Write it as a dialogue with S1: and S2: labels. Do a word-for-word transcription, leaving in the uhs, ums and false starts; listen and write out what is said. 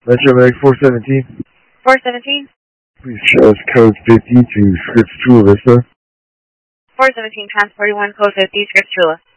S1: Metro Mag four seventeen.
S2: four seventeen.
S1: Please show us code fifty to Scripps Chula Vista.
S2: four seventeen, Transport one, code fifty, Scripps Chula.